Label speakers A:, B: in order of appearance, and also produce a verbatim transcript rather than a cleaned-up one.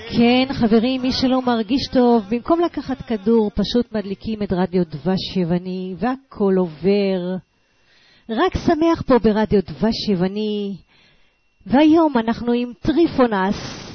A: כן, חברים, מי שלא מרגיש טוב, במקום לקחת כדור, פשוט מדליקים את רדיו דבש יווני, והכל עובר. רק שמח פה ברדיו דבש יווני. והיום אנחנו עם טריפונס.